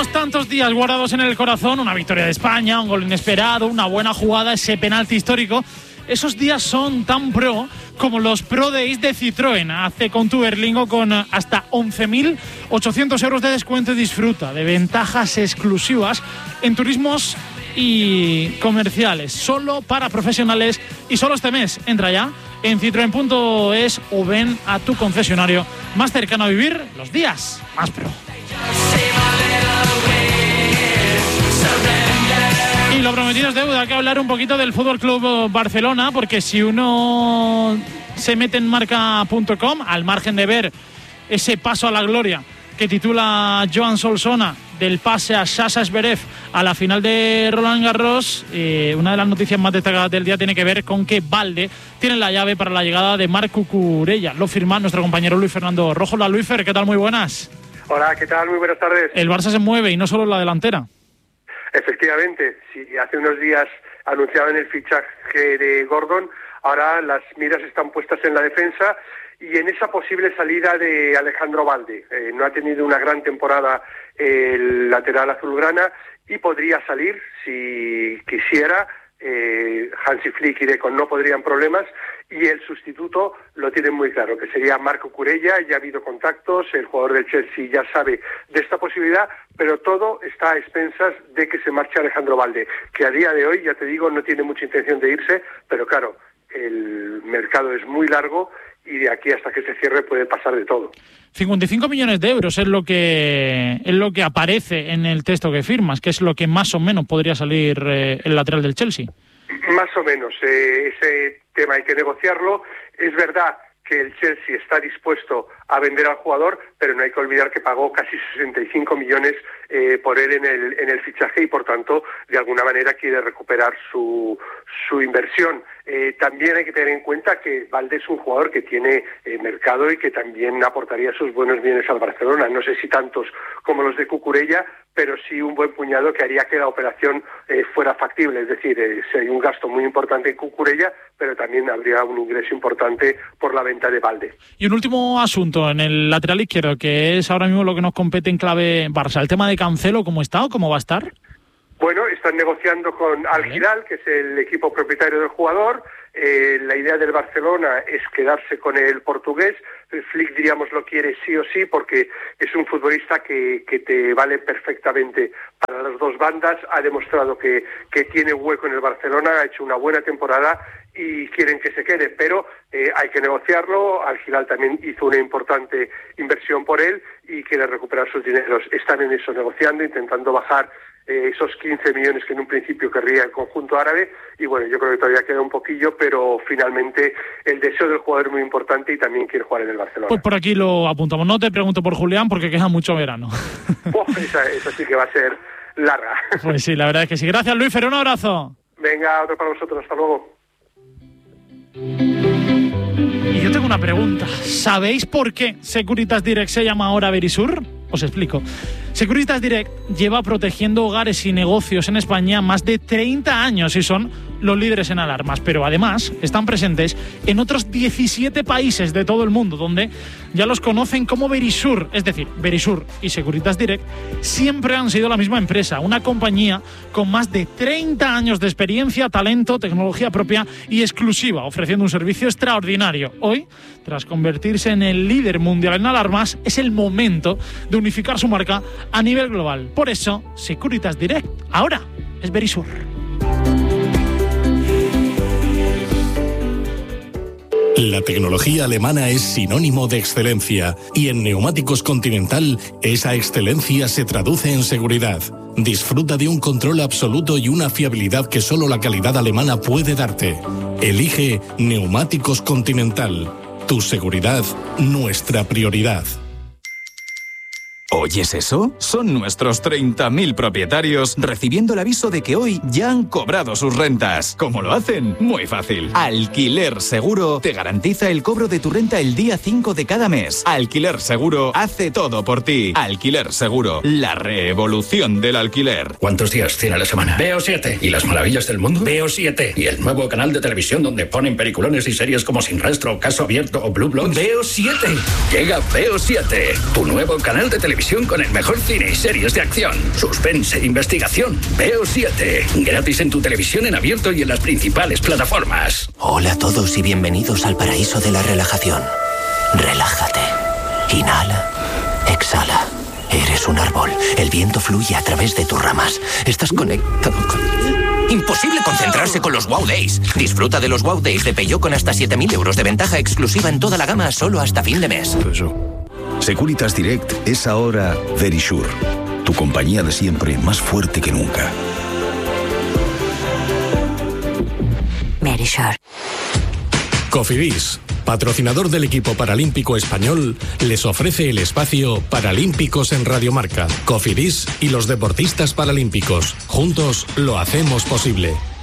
Otros tantos días guardados en el corazón, una victoria de España, un gol inesperado, una buena jugada, ese penalti histórico. Esos días son tan pro como los Pro Days de Citroën. Hace con tu Berlingo con hasta 11.800 euros de descuento y disfruta de ventajas exclusivas en turismos y comerciales, solo para profesionales y solo este mes. Entra ya en citroen.es o ven a tu concesionario más cercano a vivir los días más pro. Y lo prometido es deuda, hay que hablar un poquito del Fútbol Club Barcelona, porque si uno se mete en marca.com, al margen de ver ese paso a la gloria que titula Joan Solsona del pase a Sasha Zverev a la final de Roland Garros, una de las noticias más destacadas del día tiene que ver con que Valde tiene la llave para la llegada de Marc Cucurella. Lo firma nuestro compañero Luis Fernando Rojo. Hola Luisfer, ¿qué tal? Muy buenas. Hola, ¿qué tal? Muy buenas tardes. El Barça se mueve y no solo en la delantera. Efectivamente, sí, hace unos días anunciaban el fichaje de Gordon, ahora las miras están puestas en la defensa y en esa posible salida de Alejandro Valde. No ha tenido una gran temporada el lateral azulgrana y podría salir si quisiera. Hansi Flick y Deco no podrían problemas, y el sustituto lo tienen muy claro, que sería Marc Cucurella. Ya ha habido contactos, el jugador del Chelsea ya sabe de esta posibilidad, pero todo está a expensas de que se marche Alejandro Valde, que a día de hoy, ya te digo, no tiene mucha intención de irse, pero claro, el mercado es muy largo y de aquí hasta que se cierre puede pasar de todo. 55 millones de euros es lo que aparece en el texto que firmas, que es lo que más o menos podría salir el lateral del Chelsea. Más o menos, ese tema hay que negociarlo. Es verdad que el Chelsea está dispuesto a vender al jugador, pero no hay que olvidar que pagó casi 65 millones por él en el fichaje y por tanto de alguna manera quiere recuperar su inversión. También hay que tener en cuenta que Valde es un jugador que tiene mercado y que también aportaría sus buenos bienes al Barcelona. No sé si tantos como los de Cucurella, pero sí un buen puñado que haría que la operación fuera factible. Es decir, si hay un gasto muy importante en Cucurella, pero también habría un ingreso importante por la venta de Valde. Y un último asunto en el lateral izquierdo, que es ahora mismo lo que nos compete en clave Barça. El tema de Cancelo, ¿cómo está o cómo va a estar? Bueno, están negociando con Al Hilal, que es el equipo propietario del jugador. La idea del Barcelona es quedarse con el portugués. Flick, diríamos, lo quiere sí o sí porque es un futbolista que te vale perfectamente para las dos bandas. Ha demostrado que tiene hueco en el Barcelona, ha hecho una buena temporada y quieren que se quede, pero hay que negociarlo. Al Hilal también hizo una importante inversión por él y quiere recuperar sus dineros. Están en eso, negociando, intentando bajar esos 15 millones que en un principio querría el conjunto árabe, y bueno, yo creo que todavía queda un poquillo, pero finalmente el deseo del jugador es muy importante y también quiere jugar en el Barcelona. Pues por aquí lo apuntamos. No te pregunto por Julián porque queda mucho verano. Esa sí que va a ser larga. Pues sí, la verdad es que sí. Gracias, Luis Fer, un abrazo. Venga, otro para vosotros, hasta luego. Y yo tengo una pregunta. ¿Sabéis por qué Securitas Direct se llama ahora Verisur? Os explico. Securitas Direct lleva protegiendo hogares y negocios en España más de 30 años y son los líderes en alarmas, pero además están presentes en otros 17 países de todo el mundo, donde ya los conocen como Verisur. Es decir, Verisur y Securitas Direct siempre han sido la misma empresa, una compañía con más de 30 años de experiencia, talento, tecnología propia y exclusiva, ofreciendo un servicio extraordinario. Hoy, tras convertirse en el líder mundial en alarmas, es el momento de unificar su marca a nivel global. Por eso, Securitas Direct ahora es Verisur. La tecnología alemana es sinónimo de excelencia y en Neumáticos Continental esa excelencia se traduce en seguridad. Disfruta de un control absoluto y una fiabilidad que solo la calidad alemana puede darte. Elige Neumáticos Continental. Tu seguridad, nuestra prioridad. ¿Oyes eso? Son nuestros 30.000 propietarios recibiendo el aviso de que hoy ya han cobrado sus rentas. ¿Cómo lo hacen? Muy fácil. Alquiler Seguro te garantiza el cobro de tu renta el día 5 de cada mes. Alquiler Seguro hace todo por ti. Alquiler Seguro, la revolución del alquiler. ¿Cuántos días tiene la semana? Veo 7. ¿Y las maravillas del mundo? Veo 7. ¿Y el nuevo canal de televisión donde ponen peliculones y series como Sin Rastro, Caso Abierto o Blue Bloods? Veo 7. Llega Veo 7, tu nuevo canal de televisión televisión con el mejor cine y series de acción, suspense, investigación. Veo 7. Gratis en tu televisión en abierto y en las principales plataformas. Hola a todos y bienvenidos al paraíso de la relajación. Relájate. Inhala. Exhala. Eres un árbol. El viento fluye a través de tus ramas. Estás conectado con... Imposible concentrarse con los Wow Days. Disfruta de los Wow Days de Peugeot con hasta 7.000 euros de ventaja exclusiva en toda la gama solo hasta fin de mes. Securitas Direct es ahora Verisure. Tu compañía de siempre, más fuerte que nunca. Verisure. Cofidis, patrocinador del equipo paralímpico español, les ofrece el espacio Paralímpicos en Radio Marca. Cofidis y los deportistas paralímpicos. Juntos lo hacemos posible.